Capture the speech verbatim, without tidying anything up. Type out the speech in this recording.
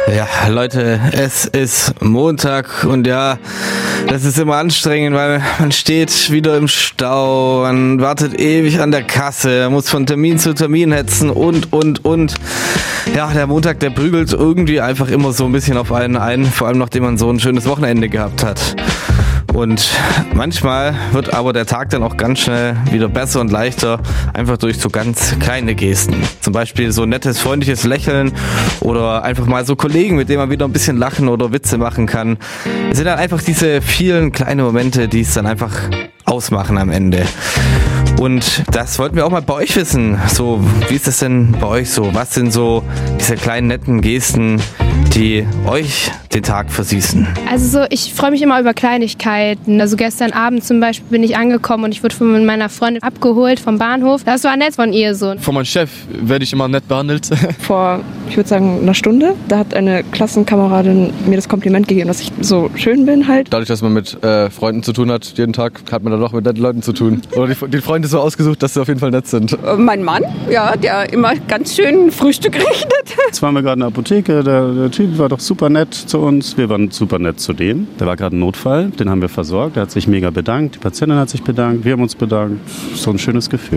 Ja, Leute, es ist Montag und ja, das ist immer anstrengend, weil man steht wieder im Stau, man wartet ewig an der Kasse, muss von Termin zu Termin hetzen und, und, und. Ja, der Montag, der prügelt irgendwie einfach immer so ein bisschen auf einen ein, vor allem nachdem man so ein schönes Wochenende gehabt hat. Und manchmal wird aber der Tag dann auch ganz schnell wieder besser und leichter, einfach durch so ganz kleine Gesten. Zum Beispiel so ein nettes, freundliches Lächeln oder einfach mal so Kollegen, mit denen man wieder ein bisschen lachen oder Witze machen kann. Es sind dann einfach diese vielen kleinen Momente, die es dann einfach ausmachen am Ende. Und das wollten wir auch mal bei euch wissen. So, wie ist das denn bei euch so? Was sind so diese kleinen netten Gesten, die euch den Tag versüßen? Also so, ich freue mich immer über Kleinigkeiten. Also gestern Abend zum Beispiel bin ich angekommen und ich wurde von meiner Freundin abgeholt vom Bahnhof. Das war nett von ihr so. Von meinem Chef werde ich immer nett behandelt. Vor, ich würde sagen, einer Stunde, da hat eine Klassenkameradin mir das Kompliment gegeben, dass ich so schön bin halt. Dadurch, dass man mit äh, Freunden zu tun hat, jeden Tag hat man dann doch mit netten Leuten zu tun. Oder die, die Freunde so ausgesucht, dass sie auf jeden Fall nett sind. Mein Mann, ja, der immer ganz schön Frühstück richtet. Jetzt waren wir gerade in der Apotheke, der, der Typ war doch super nett zu uns. Wir waren super nett zu dem. Der war gerade ein Notfall, den haben wir versorgt. Der hat sich mega bedankt, die Patientin hat sich bedankt, wir haben uns bedankt. So ein schönes Gefühl.